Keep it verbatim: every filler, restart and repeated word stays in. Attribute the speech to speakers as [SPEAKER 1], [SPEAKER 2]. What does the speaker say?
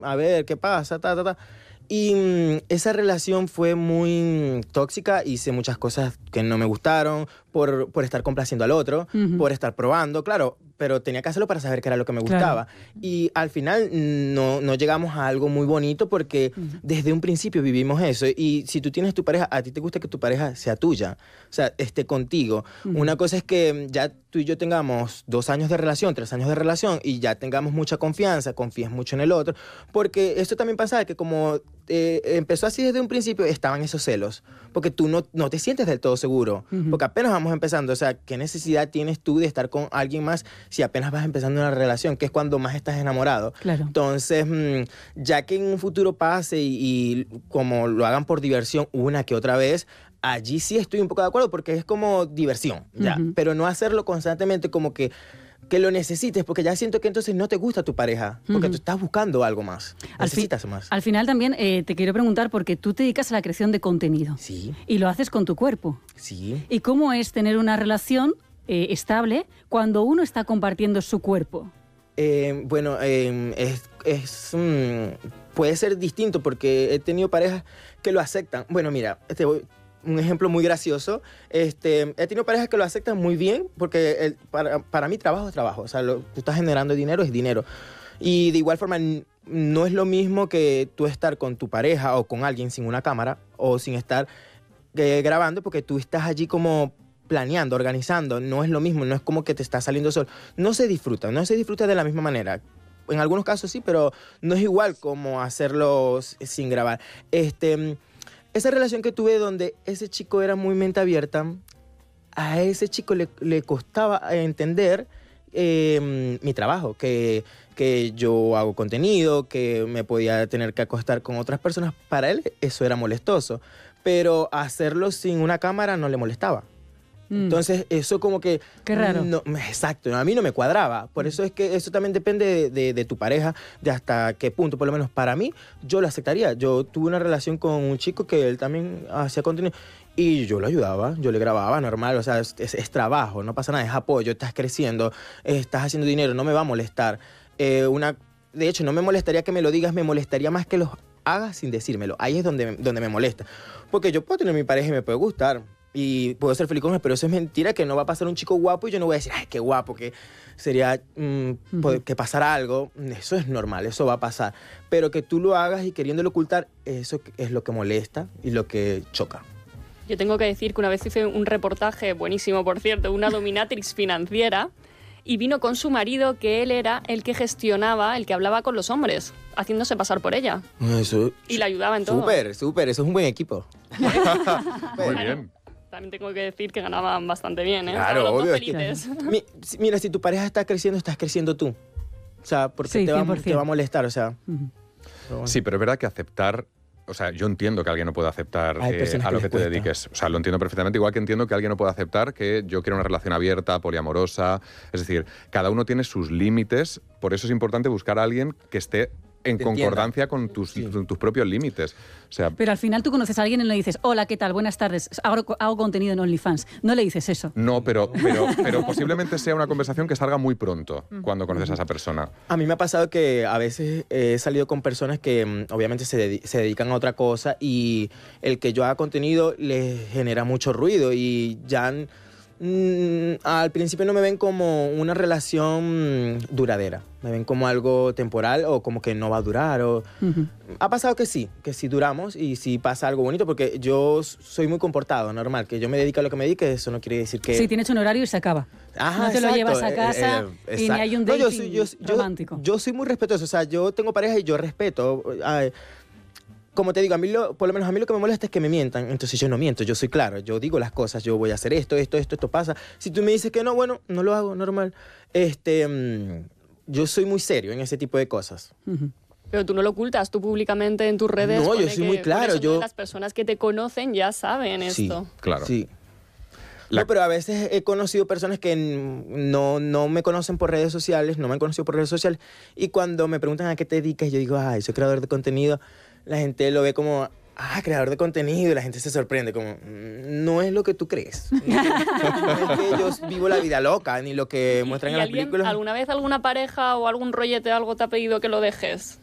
[SPEAKER 1] a ver, ¿qué pasa? Ta, ta, ta. Y mm, esa relación fue muy tóxica, hice muchas cosas que no me gustaron por, por estar complaciendo al otro, uh-huh. por estar probando, claro, pero tenía que hacerlo para saber qué era lo que me gustaba. Claro. Y al final no, no llegamos a algo muy bonito porque uh-huh. desde un principio vivimos eso. Y si tú tienes tu pareja, a ti te gusta que tu pareja sea tuya, o sea, esté contigo. Uh-huh. Una cosa es que ya tú y yo tengamos dos años de relación, tres años de relación y ya tengamos mucha confianza, confíes mucho en el otro, porque esto también pasa que como eh, empezó así desde un principio, estaban esos celos, porque tú no, no te sientes del todo seguro, uh-huh. porque apenas vamos empezando, o sea, ¿qué necesidad tienes tú de estar con alguien más si apenas vas empezando una relación, que es cuando más estás enamorado?
[SPEAKER 2] Claro.
[SPEAKER 1] Entonces, mmm, ya que en un futuro pase y, y como lo hagan por diversión una que otra vez, allí sí estoy un poco de acuerdo porque es como diversión, ya, uh-huh. pero no hacerlo constantemente como que que lo necesites, porque ya siento que entonces no te gusta tu pareja, porque uh-huh. tú estás buscando algo más, al necesitas fi- más.
[SPEAKER 2] Al final también eh, te quiero preguntar, porque tú te dedicas a la creación de contenido.
[SPEAKER 1] Sí.
[SPEAKER 2] Y lo haces con tu cuerpo.
[SPEAKER 1] Sí.
[SPEAKER 2] ¿Y cómo es tener una relación eh, estable cuando uno está compartiendo su cuerpo?
[SPEAKER 1] Eh, bueno, eh, es, es um, puede ser distinto, porque he tenido parejas que lo aceptan. Bueno, mira, te voy... un ejemplo muy gracioso, este, he tenido parejas que lo aceptan muy bien, porque el, para, para mí trabajo es trabajo, o sea, lo, tú estás generando dinero, es dinero. Y de igual forma, no es lo mismo que tú estar con tu pareja o con alguien sin una cámara o sin estar eh, grabando, porque tú estás allí como planeando, organizando, no es lo mismo, no es como que te está saliendo sol. No se disfruta, no se disfruta de la misma manera. En algunos casos sí, pero no es igual como hacerlo sin grabar. Este... Esa relación que tuve donde ese chico era muy mente abierta, a ese chico le, le costaba entender eh, mi trabajo, que, que yo hago contenido, que me podía tener que acostar con otras personas. Para él eso era molestoso, pero hacerlo sin una cámara no le molestaba. Entonces, eso como que...
[SPEAKER 2] Qué raro.
[SPEAKER 1] No, exacto, a mí no me cuadraba. Por eso es que eso también depende de, de, de tu pareja, de hasta qué punto. Por lo menos para mí, yo lo aceptaría. Yo tuve una relación con un chico que él también hacía contenido y yo lo ayudaba, yo le grababa normal. O sea, es, es, es trabajo, no pasa nada, es apoyo, estás creciendo, estás haciendo dinero, no me va a molestar. Eh, una, de hecho, no me molestaría que me lo digas, me molestaría más que lo hagas sin decírmelo. Ahí es donde, donde me molesta. Porque yo puedo tener mi pareja y me puede gustar, y puedo ser feliz con él, pero eso es mentira, que no va a pasar un chico guapo y yo no voy a decir, ay, qué guapo, que sería mm, uh-huh. que pasara algo. Eso es normal, eso va a pasar. Pero que tú lo hagas y queriéndolo ocultar, eso es lo que molesta y lo que choca.
[SPEAKER 3] Yo tengo que decir que una vez hice un reportaje, buenísimo por cierto, una dominatrix financiera, y vino con su marido, que él era el que gestionaba, el que hablaba con los hombres, haciéndose pasar por ella.
[SPEAKER 1] Eso,
[SPEAKER 3] y la ayudaba en todo.
[SPEAKER 1] Súper, súper, eso es un buen equipo.
[SPEAKER 4] Muy bien.
[SPEAKER 3] También tengo que decir que ganaban bastante bien, ¿eh?
[SPEAKER 1] Claro,
[SPEAKER 3] los
[SPEAKER 1] obvio.
[SPEAKER 3] dos felices.
[SPEAKER 1] Es que, mira, si tu pareja está creciendo, estás creciendo tú. O sea, porque
[SPEAKER 2] sí,
[SPEAKER 1] te, va, te va a molestar, o sea.
[SPEAKER 2] Uh-huh.
[SPEAKER 1] Pero bueno.
[SPEAKER 4] Sí, pero es verdad que aceptar... O sea, yo entiendo que alguien no pueda aceptar eh, a lo que, que te cuesta. dediques. O sea, lo entiendo perfectamente. Igual que entiendo que alguien no pueda aceptar que yo quiero una relación abierta, poliamorosa. Es decir, cada uno tiene sus límites. Por eso es importante buscar a alguien que esté en te concordancia entienda. con tus, sí. tus propios límites. O sea,
[SPEAKER 2] pero al final tú conoces a alguien y le dices, hola, ¿qué tal? Buenas tardes, hago, hago contenido en OnlyFans. No le dices eso.
[SPEAKER 4] No, pero, pero, pero posiblemente sea una conversación que salga muy pronto cuando conoces a esa persona.
[SPEAKER 1] A mí me ha pasado que a veces he salido con personas que obviamente se, dedi- se dedican a otra cosa y el que yo haga contenido les genera mucho ruido y ya... Mm, al principio no me ven como una relación duradera, me ven como algo temporal o como que no va a durar. O... Uh-huh. Ha pasado que sí, que sí duramos y sí pasa algo bonito porque yo soy muy comportado, normal, que yo me dedico a lo que me dedique, eso no quiere decir que...
[SPEAKER 2] Sí, tienes un horario y se acaba.
[SPEAKER 1] Ajá,
[SPEAKER 2] no te
[SPEAKER 1] exacto.
[SPEAKER 2] lo llevas a casa eh, eh, y ni hay un dating no, yo soy, yo, romántico.
[SPEAKER 1] Yo, yo soy muy respetuoso, o sea, yo tengo pareja y yo respeto... Ay, como te digo, a mí lo, por lo menos a mí lo que me molesta es que me mientan. Entonces yo no miento, yo soy claro, yo digo las cosas, yo voy a hacer esto, esto, esto, esto pasa. Si tú me dices que no, bueno, no lo hago, normal. Este, mmm, yo soy muy serio en ese tipo de cosas.
[SPEAKER 2] Uh-huh.
[SPEAKER 3] Pero tú no lo ocultas, tú públicamente en tus redes.
[SPEAKER 1] No, yo soy muy claro. Yo...
[SPEAKER 3] Las personas que te conocen ya saben
[SPEAKER 1] sí,
[SPEAKER 3] esto.
[SPEAKER 4] Claro.
[SPEAKER 1] Sí.
[SPEAKER 4] La...
[SPEAKER 1] No, pero a veces he conocido personas que no, no me conocen por redes sociales, no me han conocido por redes sociales, y cuando me preguntan a qué te dedicas, yo digo, ay, soy creador de contenido. La gente lo ve como, ah, creador de contenido, y la gente se sorprende, como, no es lo que tú crees. No es que yo vivo la vida loca, ni lo que muestran
[SPEAKER 3] ¿Y
[SPEAKER 1] en las
[SPEAKER 3] alguien,
[SPEAKER 1] películas.
[SPEAKER 3] ¿Alguna vez alguna pareja o algún rollete algo te ha pedido que lo dejes?